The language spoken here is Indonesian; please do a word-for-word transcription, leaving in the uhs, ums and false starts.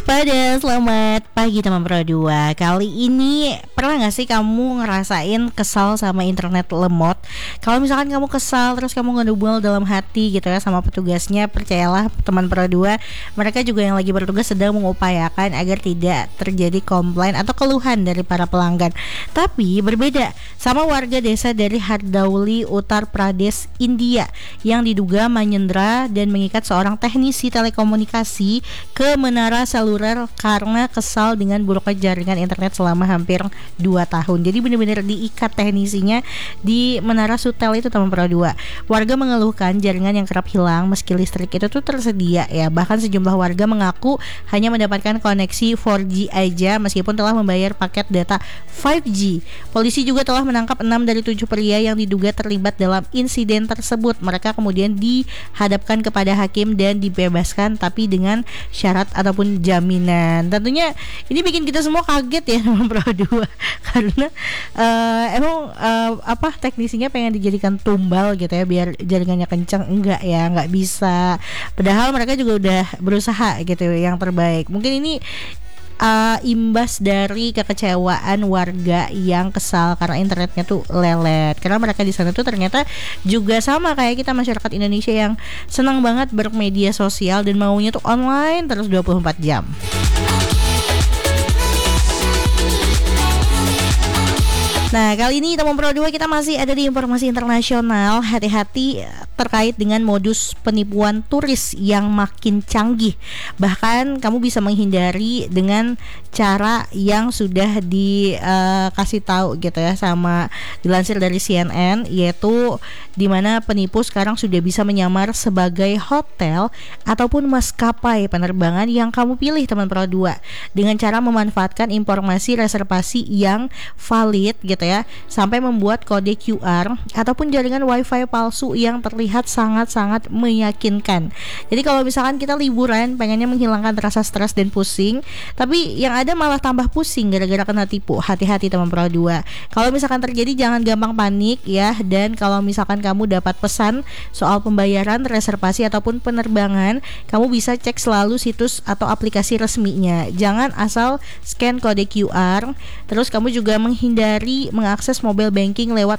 Waspada, selamat pagi teman Pro dua. Kali ini pernah gak sih kamu ngerasain kesal sama internet lemot? Kalau misalkan kamu kesal terus kamu ngedumel dalam hati gitu ya sama petugasnya, percayalah teman Pro dua, mereka juga yang lagi bertugas sedang mengupayakan agar tidak terjadi komplain atau keluhan dari para pelanggan. Tapi berbeda sama warga desa dari Hardauli, Uttar Pradesh, India yang diduga menyandera dan mengikat seorang teknisi telekomunikasi ke menara seluler karena kesal dengan buruknya jaringan internet selama hampir dua tahun. Jadi benar-benar diikat teknisinya di menara Sutel itu teman Pro dua. Warga mengeluhkan jaringan yang kerap hilang meski listrik itu tuh tersedia ya. Bahkan sejumlah warga mengaku hanya mendapatkan koneksi empat G aja meskipun telah membayar paket data lima G. Polisi juga telah menangkap enam dari tujuh pria yang diduga terlibat dalam insiden tersebut. Mereka kemudian dihadapkan kepada hakim dan dibebaskan tapi dengan syarat ataupun jaminan. Tentunya ini bikin kita semua kaget ya teman Pro dua karena uh, emang uh, apa teknisinya pengen dijadikan tumbal gitu ya biar jaringannya kencang, enggak ya, enggak bisa. Padahal mereka juga udah berusaha gitu yang terbaik. Mungkin ini Uh, imbas dari kekecewaan warga yang kesal karena internetnya tuh lelet. Karena mereka di sana tuh ternyata juga sama kayak kita masyarakat Indonesia yang senang banget bermedia sosial dan maunya tuh online terus dua puluh empat jam. Nah, kali ini teman Pro dua kita masih ada di informasi internasional. Hati-hati terkait dengan modus penipuan turis yang makin canggih. Bahkan kamu bisa menghindari dengan cara yang sudah dikasih uh, tahu gitu ya sama dilansir dari C N N, yaitu di mana penipu sekarang sudah bisa menyamar sebagai hotel ataupun maskapai penerbangan yang kamu pilih teman Pro dua dengan cara memanfaatkan informasi reservasi yang valid gitu ya, sampai membuat kode Q R ataupun jaringan wifi palsu yang terlihat sangat-sangat meyakinkan. Jadi kalau misalkan kita liburan pengennya menghilangkan rasa stres dan pusing, tapi yang ada malah tambah pusing gara-gara kena tipu, hati-hati teman Pro dua. Kalau misalkan terjadi jangan gampang panik ya, dan kalau misalkan kamu dapat pesan soal pembayaran, reservasi ataupun penerbangan, kamu bisa cek selalu situs atau aplikasi resminya. Jangan asal scan kode Q R. Terus kamu juga menghindari mengakses mobile banking lewat